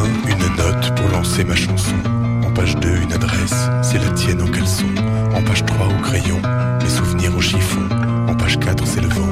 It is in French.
une note pour lancer ma chanson. En page 2, une adresse, c'est la tienne en caleçon. En page 3, au crayon, mes souvenirs au chiffon. En page 4, c'est le vent